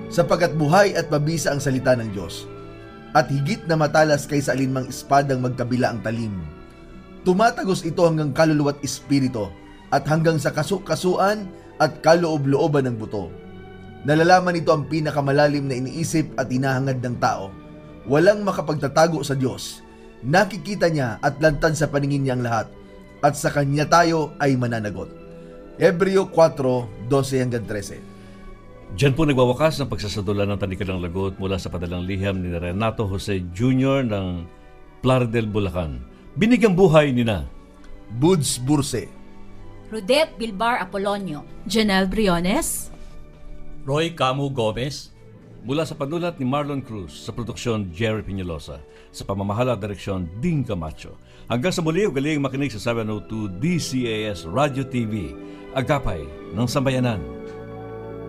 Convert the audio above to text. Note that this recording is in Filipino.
sapagkat buhay at mabisa ang salita ng Diyos, at higit na matalas kaysa alinmang espadang magkabila ang talim. Tumatagos ito hanggang kaluluwa't espiritu, at hanggang sa kasukasuan at kaloob-looban ng buto. Nalalaman ito ang pinakamalalim na iniisip at hinahangad ng tao. Walang makapagtatago sa Diyos. Nakikita niya at lantad sa paningin niya ang lahat, at sa Kanya tayo ay mananagot. Hebreo 4:12-13. Diyan po nagwawakas ng pagsasadula ng Tanikadang Lagot mula sa padalang liham ni Renato Jose Jr. ng Plaridel, Bulacan. Binigyang buhay ni na Buds Burse, Rudet Bilbar Apolonio, Janelle Briones, Roy Camu Gomez, mula sa panulat ni Marlon Cruz, sa produksyon Jerry Piñalosa, sa pamamahala at direksyon Ding Camacho. Hanggang sa muli, ugaling makinig sa 702 DCAS Radio TV, Agapay ng Sambayanan.